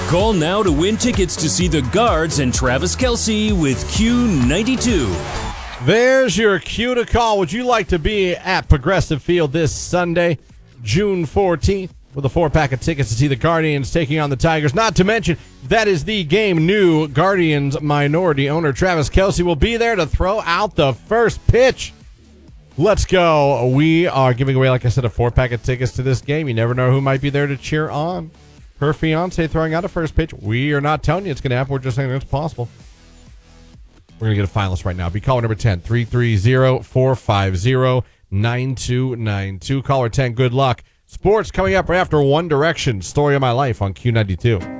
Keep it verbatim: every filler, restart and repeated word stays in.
Call now to win tickets to see the Guards and Travis Kelce with Q ninety-two. There's your cue to call. Would you like to be at Progressive Field this Sunday, June fourteenth, with a four-pack of tickets to see the Guardians taking on the Tigers? Not to mention, that is the game. New Guardians minority owner Travis Kelce will be there to throw out the first pitch. Let's go. We are giving away, like I said, a four-pack of tickets to this game. You never know who might be there to cheer on. Her fiance throwing out a first pitch. We are not telling you it's going to happen. We're just saying it's possible. We're going to get a finalist right now. Be caller number ten, three three zero, four five zero, nine two nine two. Caller ten, good luck. Sports coming up right after One Direction, Story of My Life on Q ninety-two.